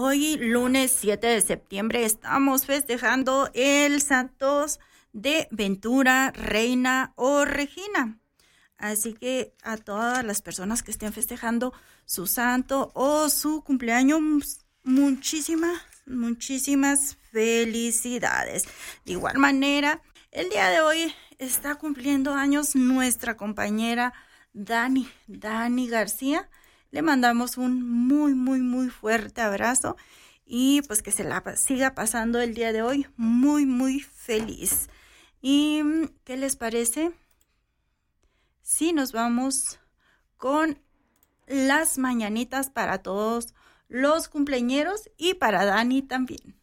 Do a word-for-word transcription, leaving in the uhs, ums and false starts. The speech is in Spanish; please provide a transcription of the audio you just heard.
Hoy, lunes siete de septiembre, estamos festejando el Santos de Ventura, Reina o Regina. Así que a todas las personas que estén festejando su santo o su cumpleaños, muchísimas, muchísimas felicidades. De igual manera, el día de hoy está cumpliendo años nuestra compañera Dani, Dani García. Le mandamos un muy, muy, muy fuerte abrazo y pues que se la siga pasando el día de hoy muy, muy feliz. ¿Y qué les parece si nos vamos con las mañanitas para todos los cumpleañeros y para Dani también?